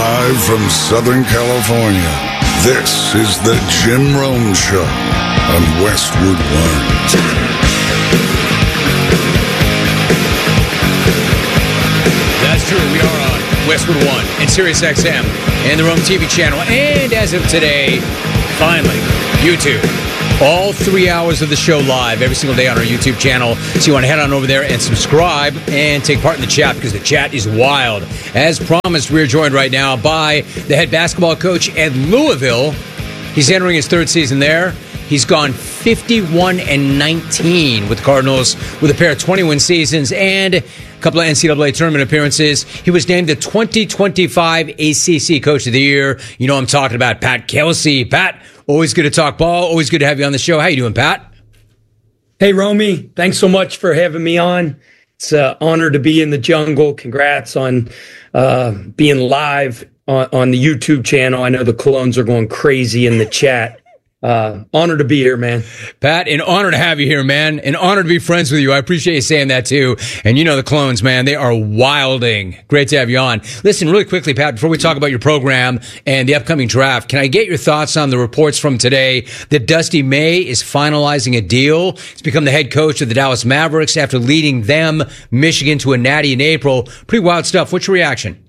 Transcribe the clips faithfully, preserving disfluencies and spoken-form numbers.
Live from Southern California, this is the Jim Rome Show on Westwood One. That's true. We are on Westwood One and Sirius X M and the Rome T V channel. And as of today, finally, YouTube. All three hours of the show live every single day on our YouTube channel. So you want to head on over there and subscribe and take part in the chat because the chat is wild. As promised, we're joined right now by the head basketball coach at Louisville. He's entering his third season there. He's gone fifty-one and nineteen with the Cardinals with a pair of twenty-win seasons and a couple of N C double A tournament appearances. He was named the twenty twenty-five A C C Coach of the Year. You know I'm talking about Pat Kelsey. Pat, always good to talk ball. Always good to have you on the show. How you doing, Pat? Hey, Romy. Thanks so much for having me on. It's an honor to be in the jungle. Congrats on uh, being live on, on the YouTube channel. I know the clones are going crazy in the chat. Uh, honor to be here, man. Pat, an honor to have you here, man. An honor to be friends with you. I appreciate you saying that, too. And you know the clones, man. They are wilding. Great to have you on. Listen, really quickly, Pat, before we talk about your program and the upcoming draft, can I get your thoughts on the reports from today that Dusty May is finalizing a deal? He's become the head coach of the Dallas Mavericks after leading them, Michigan, to a natty in April. Pretty wild stuff. What's your reaction?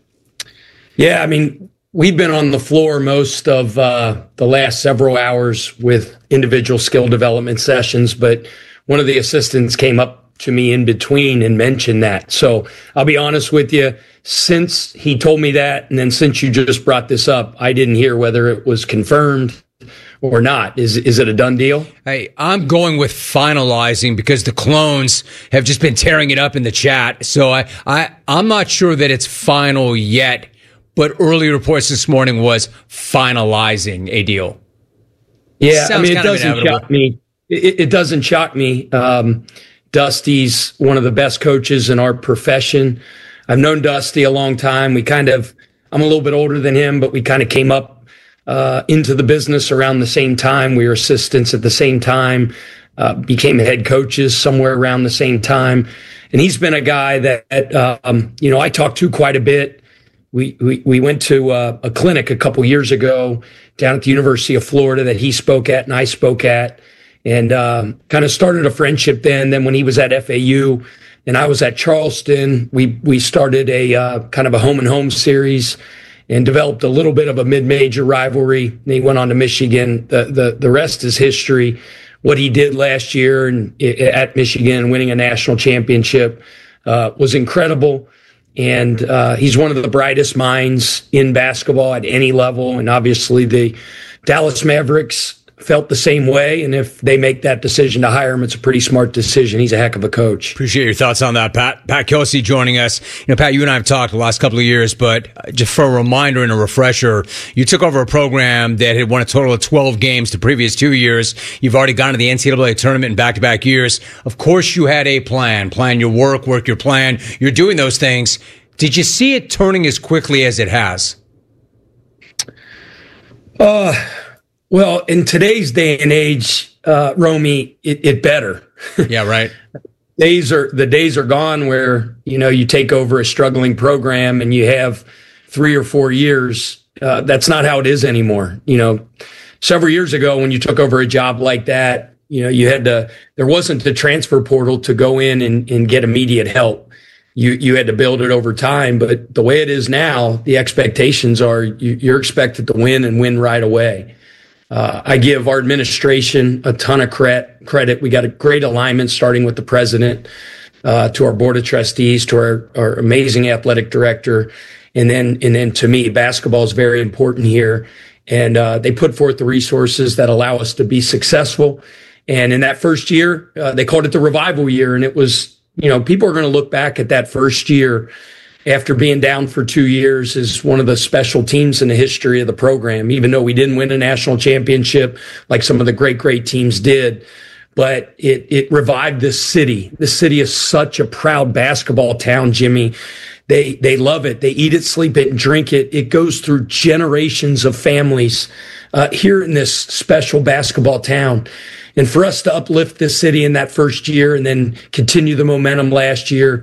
Yeah, I mean, we've been on the floor most of uh, the last several hours with individual skill development sessions, but one of the assistants came up to me in between and mentioned that. So I'll be honest with you, since he told me that, and then since you just brought this up, I didn't hear whether it was confirmed or not. Is is it a done deal? Hey, I'm going with finalizing because the clones have just been tearing it up in the chat. So I, I, I'm not sure that it's final yet. But early reports this morning was finalizing a deal. Yeah, Sounds I mean, it kind of doesn't inevitable. shock me. It, it doesn't shock me. Um, Dusty's one of the best coaches in our profession. I've known Dusty a long time. We kind of, I'm a little bit older than him, but we kind of came up uh, into the business around the same time. We were assistants at the same time, uh, became head coaches somewhere around the same time. And he's been a guy that, uh, um, you know, I talked to quite a bit. We, we we went to uh, a clinic a couple years ago down at the University of Florida that he spoke at and I spoke at, and um, kind of started a friendship then. Then when he was at F A U and I was at Charleston, we we started a uh, kind of a home and home series and developed a little bit of a mid-major rivalry. And he went on to Michigan. The the the rest is history. What he did last year and at Michigan, winning a national championship, uh, was incredible. And uh, he's one of the brightest minds in basketball at any level. And obviously the Dallas Mavericks felt the same way. And if they make that decision to hire him, it's a pretty smart decision. He's a heck of a coach. Appreciate your thoughts on that, Pat. Pat Kelsey joining us. You know, Pat, you and I have talked the last couple of years, but just for a reminder and a refresher, you took over a program that had won a total of twelve games the previous two years. You've already gone to the N C double A tournament in back-to-back years. Of course, you had a plan. Plan your work, work your plan. You're doing those things. Did you see it turning as quickly as it has? Uh, well, in today's day and age, uh, Romy, it, it better. Yeah, right. Days are the days are gone where, you know, you take over a struggling program and you have three or four years. Uh, that's not how it is anymore. You know, several years ago when you took over a job like that, you know, you had to, there wasn't the transfer portal to go in and, and get immediate help. You you had to build it over time, but the way it is now, the expectations are you, you're expected to win and win right away. Uh, I give our administration a ton of credit. Credit. We got a great alignment, starting with the president, uh, to our board of trustees, to our, our amazing athletic director, and then and then to me, basketball is very important here. And uh, they put forth the resources that allow us to be successful. And in that first year, uh, they called it the revival year, and it was. You know, people are going to look back at that first year after being down for two years as one of the special teams in the history of the program, even though we didn't win a national championship like some of the great, great teams did. But it, it revived this city. This city is such a proud basketball town, Jimmy. They, they love it. They eat it, sleep it, and drink it. It goes through generations of families uh, here in this special basketball town. And for us to uplift this city in that first year and then continue the momentum last year,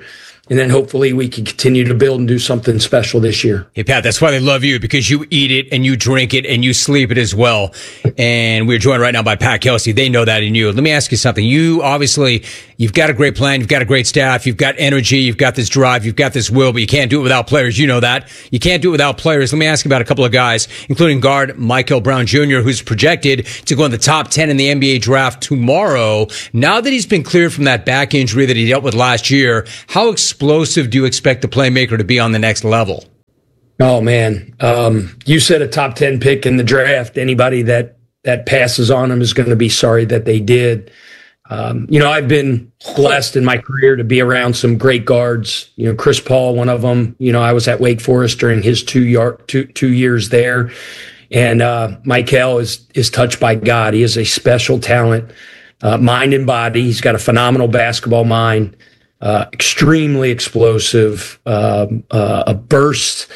and then hopefully we can continue to build and do something special this year. Hey, Pat, that's why they love you, because you eat it and you drink it and you sleep it as well. And we're joined right now by Pat Kelsey. They know that in you. Let me ask you something. You obviously, you've got a great plan. You've got a great staff. You've got energy. You've got this drive. You've got this will, but you can't do it without players. You know that. You can't do it without players. Let me ask you about a couple of guys, including guard Michael Brown Junior, who's projected to go in the top ten in the N B A draft tomorrow. Now that he's been cleared from that back injury that he dealt with last year, how explosive do you expect the playmaker to be on the next level? Oh, man. Um, you said a top ten pick in the draft. Anybody that, that passes on him is going to be sorry that they did. Um, you know, I've been blessed in my career to be around some great guards. You know, Chris Paul, one of them. You know, I was at Wake Forest during his two, yard, two, two years there. And uh, Michael is, is touched by God. He is a special talent, uh, mind and body. He's got a phenomenal basketball mind. Uh, extremely explosive, um, uh, a burst,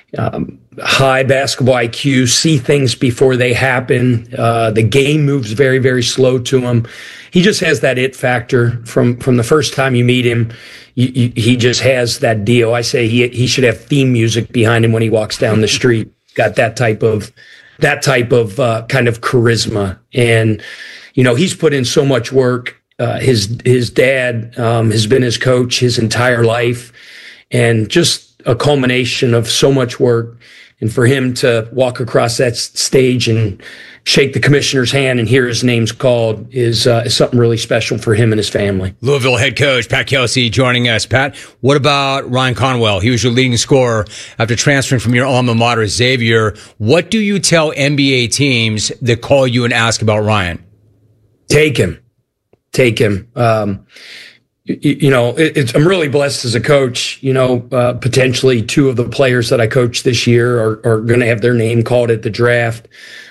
um, high basketball I Q, see things before they happen. Uh, the game moves very, very slow to him. He just has that it factor from, from the first time you meet him. You, you, he just has that deal. I say he, he should have theme music behind him when he walks down the street. Got that type of, that type of, uh, kind of charisma. And, you know, he's put in so much work. Uh, his his dad um, has been his coach his entire life, and just a culmination of so much work. And for him to walk across that stage and shake the commissioner's hand and hear his name's called is, uh, is something really special for him and his family. Louisville head coach Pat Kelsey joining us. Pat, what about Ryan Conwell? He was your leading scorer after transferring from your alma mater, Xavier. What do you tell N B A teams that call you and ask about Ryan? Take him. Take him. Um, you, you know, it, it's, I'm really blessed as a coach. You know, uh, potentially two of the players that I coached this year are, are going to have their name called at the draft.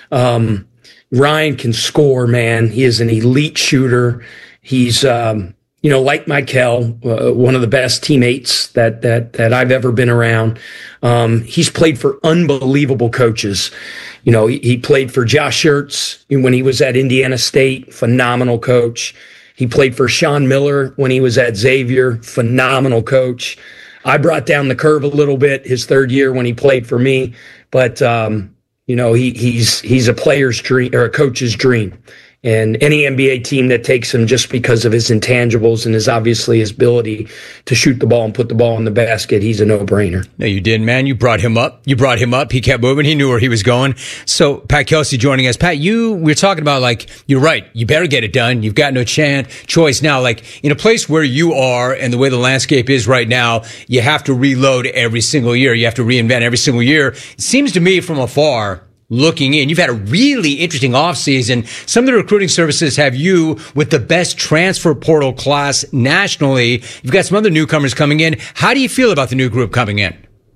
Um, Ryan can score, man. He is an elite shooter. He's, um, you know, like Michael, uh, one of the best teammates that that that I've ever been around. Um, he's played for unbelievable coaches. You know, he, he played for Josh Schertz when he was at Indiana State, phenomenal coach. He played for Sean Miller when he was at Xavier, phenomenal coach. I brought down the curve a little bit his third year when he played for me, but um, you know, he he's he's a player's dream or a coach's dream. And any N B A team that takes him just because of his intangibles and his obviously his ability to shoot the ball and put the ball in the basket, he's a no-brainer. No, you did, man. You brought him up. You brought him up. He kept moving. He knew where he was going. So, Pat Kelsey joining us. Pat, you, we're talking about, like, you're right. You better get it done. You've got no chance, choice now. Like, in a place where you are and the way the landscape is right now, you have to reload every single year. You have to reinvent every single year. It seems to me from afar, looking in, you've had a really interesting offseason. Some of the recruiting services have you with the best transfer portal class nationally. You've got some other newcomers coming in. How do you feel about the new group coming in?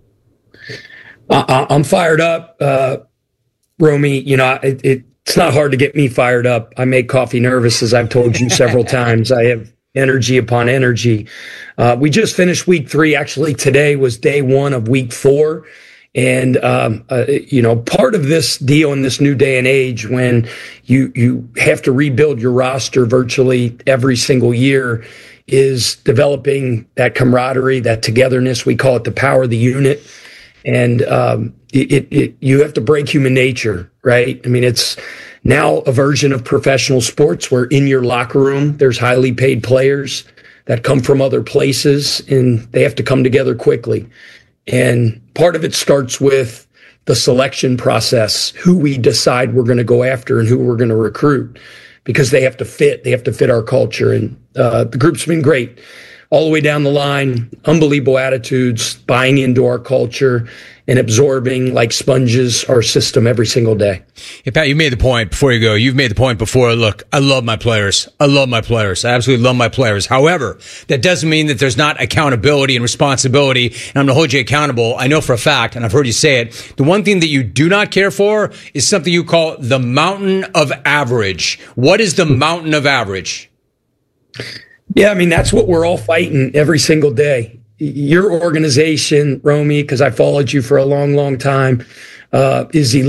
Uh, I'm fired up, uh, Romy. You know, it, it, it's not hard to get me fired up. I make coffee nervous, as I've told you several times. I have energy upon energy. Uh, we just finished week three. Actually, today was day one of week four. And, um, uh, you know, part of this deal in this new day and age when you, you have to rebuild your roster virtually every single year is developing that camaraderie, that togetherness. We call it the power of the unit. And, um, it, it, it you have to break human nature, right? I mean, it's now a version of professional sports where in your locker room, there's highly paid players that come from other places and they have to come together quickly. And part of it starts with the selection process, who we decide we're going to go after and who we're going to recruit, because they have to fit. They have to fit our culture. And uh, the group's been great all the way down the line. Unbelievable attitudes, buying into our culture and absorbing like sponges our system every single day. Hey, Pat, you made the point before you go. You've made the point before. Look, I love my players. I love my players. I absolutely love my players. However, that doesn't mean that there's not accountability and responsibility, and I'm going to hold you accountable. I know for a fact, and I've heard you say it, the one thing that you do not care for is something you call the mountain of average. What is the mountain of average? Yeah, I mean, that's what we're all fighting every single day. Your organization, Romy, because I followed you for a long, long time, uh, is elite.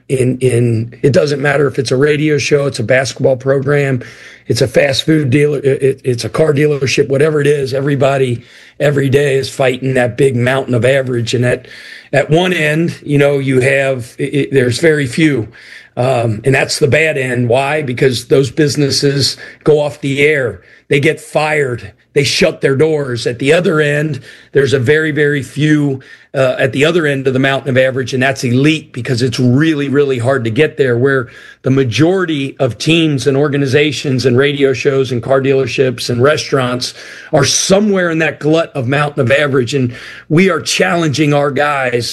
in in it doesn't matter if it's a radio show, it's a basketball program, it's a fast food dealer, it, it's a car dealership, whatever it is. Everybody every day is fighting that big mountain of average, and at at one end, you know, you have it, it, there's very few. Um, and that's the bad end. Why? Because those businesses go off the air. They get fired. They shut their doors. At the other end, there's a very, very few uh, at the other end of the mountain of average, and that's elite, because it's really, really hard to get there, where the majority of teams and organizations and radio shows and car dealerships and restaurants are somewhere in that glut of mountain of average. And we are challenging our guys